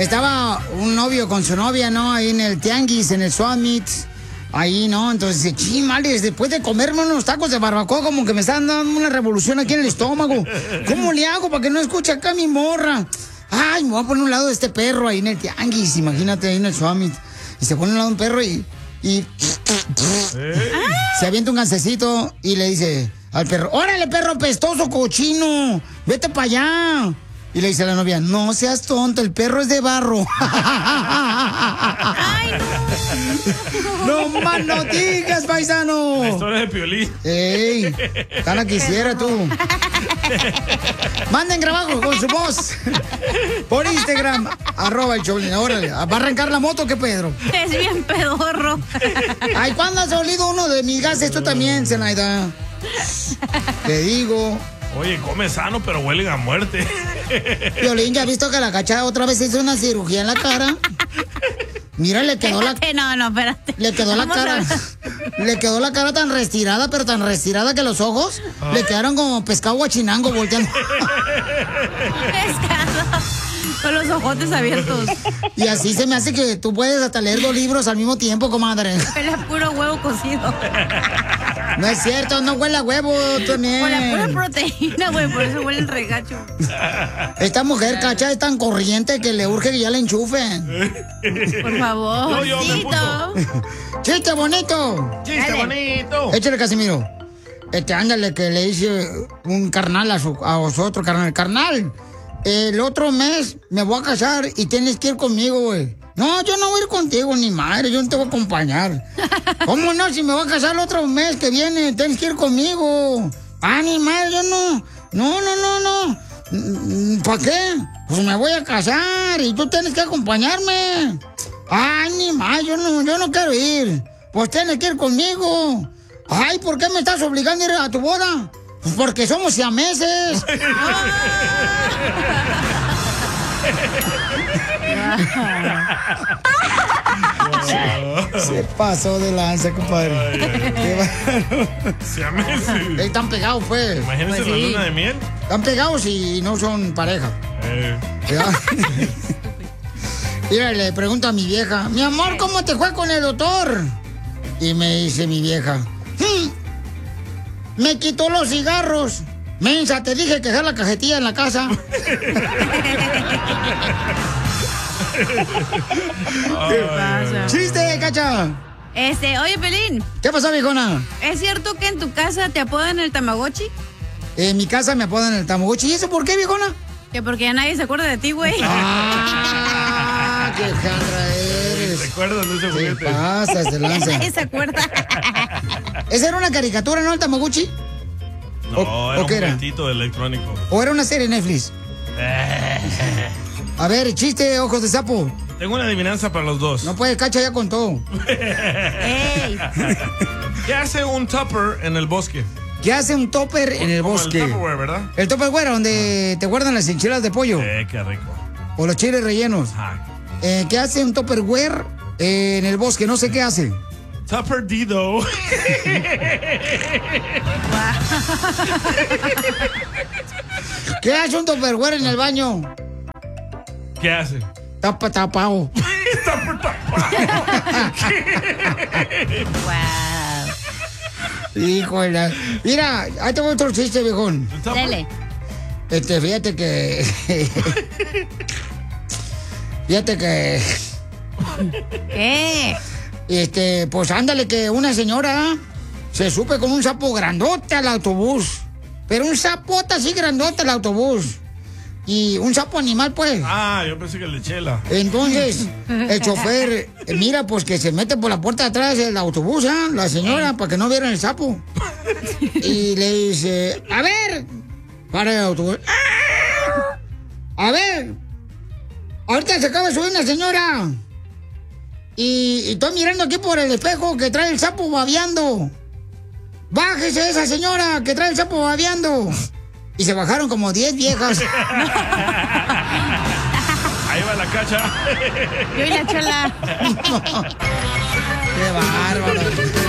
estaba un novio con su novia, ¿no? Ahí en el tianguis, en el Summit. Ahí, ¿no? Entonces dice, chimales, después de comerme unos tacos de barbacoa, como que me están dando una revolución aquí en el estómago. ¿Cómo le hago para que no escuche acá mi morra? Ay, me voy a poner a un lado de este perro ahí en el tianguis, imagínate, ahí en el Summit. Y se pone a un lado de un perro y se avienta un gansecito y le dice al perro, órale, perro pestoso, cochino, vete para allá. Y le dice a la novia, no seas tonto, el perro es de barro. ¡Ay, no! ¡No más no digas, paisano! La historia de Piolín. ¡Ey! Tan quisiera tú. Manden grabado con su voz. Por Instagram, @el Órale, ¿va a arrancar la moto qué, Pedro? Es bien pedorro. Ay, ¿cuándo has olido uno de mis gases? Tú también, Zenaida. Te digo. Oye, come sano, pero huelen a muerte. Piolín, ¿ya has visto que la Cacha otra vez hizo una cirugía en la cara? Mira, le quedó la... No, espérate. Le quedó la cara... Le quedó la cara tan retirada, pero tan retirada que los ojos le quedaron como pescado guachinango volteando. Pescado. Con los ojotes abiertos. Y así se me hace que tú puedes hasta leer 2 libros al mismo tiempo, comadre. Huele a puro huevo cocido. No es cierto, no huele a huevo también. Huele a pura proteína, güey, por eso huele el regacho. Esta mujer, Cacha, es tan corriente que le urge que ya la enchufen. Por favor. ¡Chiste bonito! ¡Chiste bonito! Échale, Casimiro. Ándale, que le dice un carnal a su otro carnal. Carnal, el otro mes me voy a casar y tienes que ir conmigo, güey. No, yo no voy a ir contigo, ni madre, yo no te voy a acompañar. ¿Cómo no? Si me voy a casar el otro mes que viene, tienes que ir conmigo. Ah, ni madre, yo no. No. ¿Para qué? Pues me voy a casar y tú tienes que acompañarme. Ay, ni madre, yo no quiero ir. Pues tienes que ir conmigo. Ay, ¿por qué me estás obligando a ir a tu boda? Pues porque somos siameses. Se pasó de lanza, compadre. Siameses. Están pegados, pues. Imagínense la luna de miel. Están pegados y no son pareja. Mira, le pregunto a mi vieja, mi amor, ¿cómo te fue con el doctor? Y me dice mi vieja, me quitó los cigarros. Mensa, te dije que dejar la cajetilla en la casa. ¿Qué pasa? ¡Chiste, Cacha! Oye, Pelín. ¿Qué pasó, viejona? ¿Es cierto que en tu casa te apodan el Tamagotchi? En mi casa me apodan el Tamagotchi. ¿Y eso por qué, viejona? Que porque ya nadie se acuerda de ti, güey. ¡Ah! ¡Qué jandra eres! ¿Te acuerdas de ese juguete? ¿Qué pasa? Se lanza. Nadie se acuerda. ¿Esa era una caricatura, no, el Tamagotchi? No, era un qué era? juguetito electrónico. ¿O era una serie de Netflix? A ver, chiste, ojos de sapo. Tengo una adivinanza para los dos. No puede, Cacha ya contó. ¡Ey! ¿Qué hace un tupper en el bosque? ¿Qué hace un topper en el bosque? El Tupperware, ¿verdad? El Tupperware, donde te guardan las enchiladas de pollo. Qué rico. O los chiles rellenos. ¿Qué hace un Tupperware en el bosque? No sé qué hace. Tupper Dido. ¿Qué hace un Tupperware en el baño? ¿Qué hace? Tapa tapao. Wow. Híjole. Mira, ahí tengo otro chiste, viejón. Dale. Fíjate que... Fíjate que... ¿Qué? Pues ándale que una señora se sube con un sapo grandote al autobús. Pero un sapote así grandote al autobús. Y un sapo animal, pues. Ah, yo pensé que el de Chela. Entonces, el chofer, mira, pues que se mete por la puerta de atrás del autobús, ¿ah? La señora, para que no vieran el sapo. Y le dice, a ver, para el autobús. A ver, ahorita se acaba de subir una señora. Y estoy mirando aquí por el espejo que trae el sapo babeando. Bájese esa señora que trae el sapo babeando. Y se bajaron como 10 viejas. Ahí va la Cacha. Yo y la Chela. Qué bárbaro.